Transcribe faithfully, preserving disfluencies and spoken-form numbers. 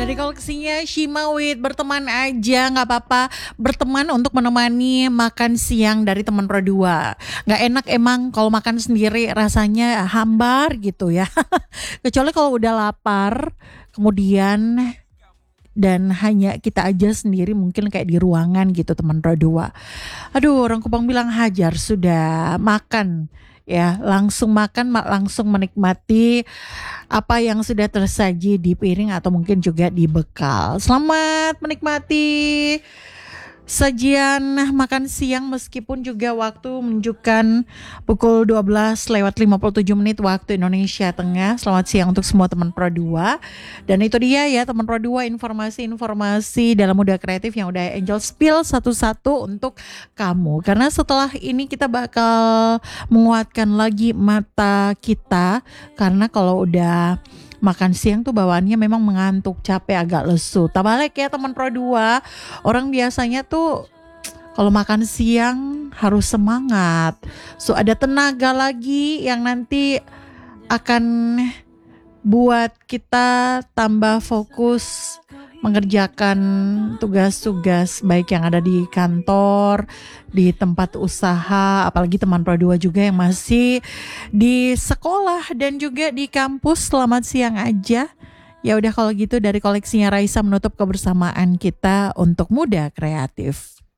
dari koleksinya Shimawit, berteman aja nggak apa-apa, berteman untuk menemani makan siang dari teman Pro dua. Nggak enak emang kalau makan sendiri, rasanya hambar gitu ya. Kecuali kalau udah lapar, kemudian dan hanya kita aja sendiri mungkin kayak di ruangan gitu teman Pro dua. Aduh, orang Kupang bilang hajar sudah makan ya, langsung makan ma- langsung menikmati apa yang sudah tersaji di piring atau mungkin juga di bekal. Selamat menikmati sajian makan siang meskipun juga waktu menunjukkan pukul dua belas lewat lima puluh tujuh menit waktu Indonesia Tengah. Selamat siang untuk semua teman Pro dua. Dan itu dia ya teman Pro dua, informasi-informasi dalam muda kreatif yang udah Angel spill satu-satu untuk kamu. Karena setelah ini kita bakal menguatkan lagi mata kita, karena kalau udah makan siang tuh bawaannya memang mengantuk, capek, agak lesu. Tabalik ya teman Pro dua. Orang biasanya tuh kalau makan siang harus semangat. So ada tenaga lagi yang nanti akan buat kita tambah fokus mengerjakan tugas-tugas baik yang ada di kantor, di tempat usaha, apalagi teman Pro dua juga yang masih di sekolah dan juga di kampus. Selamat siang aja. Ya udah kalau gitu dari koleksinya Raisa menutup kebersamaan kita untuk muda kreatif.